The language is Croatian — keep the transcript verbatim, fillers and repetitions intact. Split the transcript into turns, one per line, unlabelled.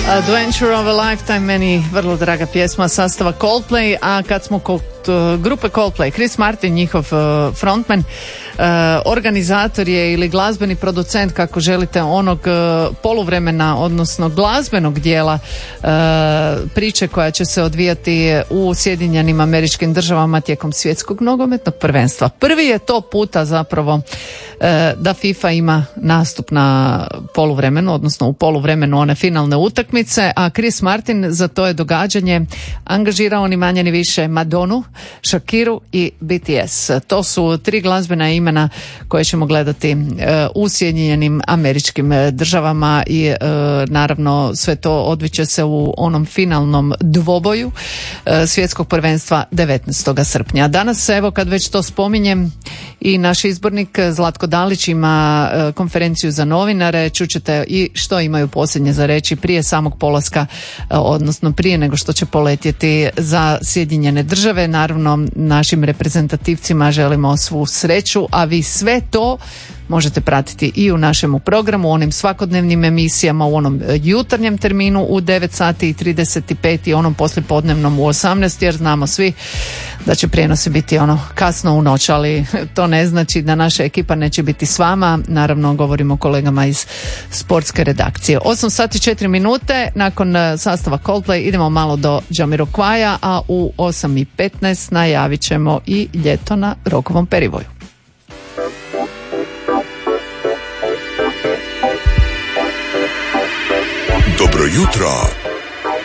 Adventure of a Lifetime, meni vrlo draga pjesma sastava Coldplay, a kad smo kod uh, grupe Coldplay, Chris Martin, njihov uh, frontman, uh, organizator je ili glazbeni producent, kako želite, onog uh, poluvremena, odnosno glazbenog dijela uh, priče koja će se odvijati u Sjedinjenim Američkim Državama tijekom svjetskog nogometnog prvenstva. Prvi je to puta zapravo uh, da FIFA ima nastup na poluvremenu, odnosno u poluvremenu one finalne utakmice, a Chris Martin za to je događanje angažirao ni manje ni više Madonu, Shakiru i B T S. To su tri glazbena imena koje ćemo gledati uh, u Sjedinjenim Američkim Državama i uh, naravno sve to odviće se u onom finalnom dvoboju uh, svjetskog prvenstva devetnaestog srpnja. Danas, evo, kad već to spominjem, i naš izbornik Zlatko Dalić ima uh, konferenciju za novinare. Čućete i što imaju posljednje za reći prije samog polaska, uh, odnosno prije nego što će poletjeti za Sjedinjene Države. Naravno, našim reprezentativcima želimo svu sreću, a vi sve to možete pratiti i u našemu programu, u onim svakodnevnim emisijama, u onom jutarnjem terminu u devet sati i trideset pet i onom poslijepodnevnom u osamnaest, jer znamo svi da će prijenosi biti ono kasno u noć, ali to ne znači da naša ekipa neće biti s vama. Naravno, govorimo o kolegama iz sportske redakcije. osam sati četiri minute, nakon sastava Coldplay idemo malo do Jamiroquaia, a u osam i petnaest najavit ćemo i ljeto na Rokovom perivoju.
Dobro jutro